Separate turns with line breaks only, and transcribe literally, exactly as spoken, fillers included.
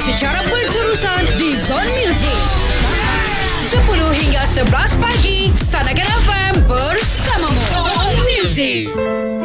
secara berterusan di Zone Music. sepuluh hingga sebelas pagi, Sana Kenal